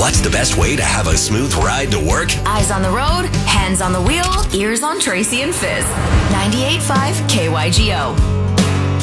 What's the best way to have a smooth ride to work? Eyes on the road, hands on the wheel, ears on Tracy and Fizz. 98.5 KYGO.